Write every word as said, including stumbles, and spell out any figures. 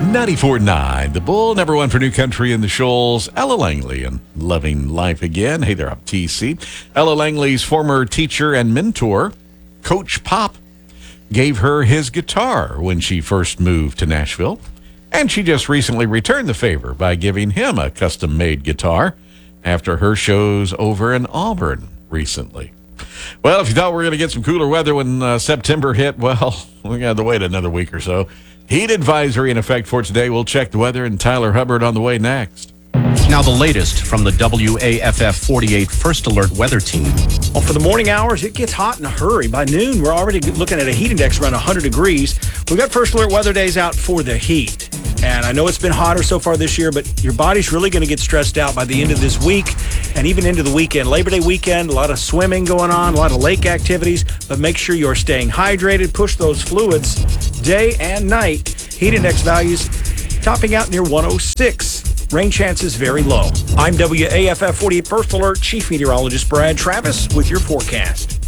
ninety-four point nine, The Bull, number one for New Country in the Shoals. Ella Langley and Loving Life Again. Hey there, I'm T C. Ella Langley's former teacher and mentor, Coach Pop, gave her his guitar when she first moved to Nashville. And she just recently returned the favor by giving him a custom-made guitar after her shows over in Auburn recently. Well, if you thought we were going to get some cooler weather when uh, September hit, well, we got to wait another week or so. Heat advisory in effect for today. We'll check the weather and Tyler Hubbard on the way next. Now the latest from the W A F F forty-eight First Alert Weather Team. Well, for the morning hours, it gets hot in a hurry. By noon, we're already looking at a heat index around one hundred degrees. We've got First Alert weather days out for the heat. And I know it's been hotter so far this year, but your body's really going to get stressed out by the end of this week and even into the weekend. Labor Day weekend, a lot of swimming going on, a lot of lake activities, but make sure you're staying hydrated. Push those fluids day and night. Heat index values topping out near one oh six. Rain chances very low. I'm W A F F forty-eight First Alert Chief Meteorologist Brad Travis with your forecast.